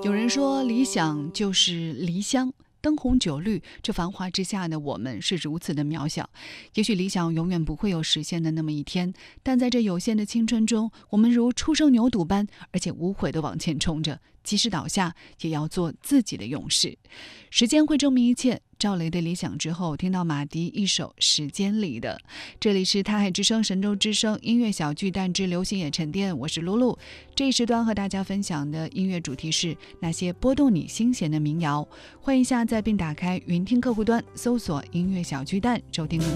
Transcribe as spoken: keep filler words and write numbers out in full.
有人说理想就是离乡，灯红酒绿，这繁华之下的我们是如此的渺小。也许理想永远不会有实现的那么一天，但在这有限的青春中，我们如初生牛犊般，而且无悔地往前冲着，即使倒下，也要做自己的勇士。时间会证明一切。赵雷的理想之后，听到马迪一首《时间里的》。这里是他海之声神州之声音乐小巨蛋之流行也沉淀，我是露露。这一时段和大家分享的音乐主题是那些拨动你心弦的民谣。欢迎下载并打开云听客户端，搜索音乐小巨蛋收听。